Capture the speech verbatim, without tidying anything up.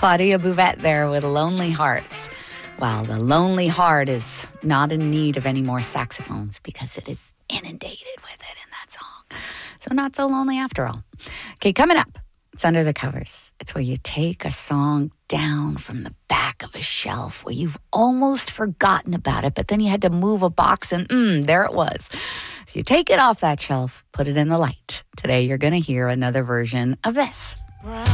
Claudia Bouvette there with Lonely Hearts. Well, the lonely heart is not in need of any more saxophones because it is inundated with it in that song. So not so lonely after all. Okay, coming up, it's Under the Covers. It's where you take a song down from the back of a shelf where you've almost forgotten about it, but then you had to move a box and mm, there it was. So you take it off that shelf, put it in the light. Today you're going to hear another version of this.